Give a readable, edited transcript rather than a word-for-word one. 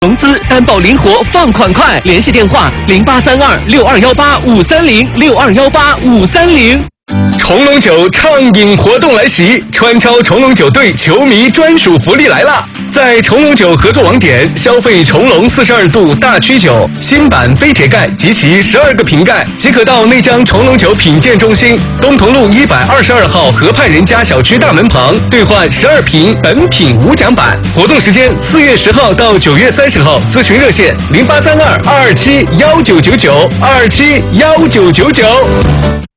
融资担保灵活，放款快，联系电话08326218-530，6218-530。 重龙酒畅饮活动来袭，川超重龙酒队球迷专属福利来了！在重龙酒合作网点消费重龙42度大曲酒新版飞铁盖及其12个瓶盖，即可到内江重龙酒品鉴中心东同路122号河畔人家小区大门旁兑换12瓶本品无奖版。活动时间4月10号到9月30号，咨询热线0832-227-1999，227-1999。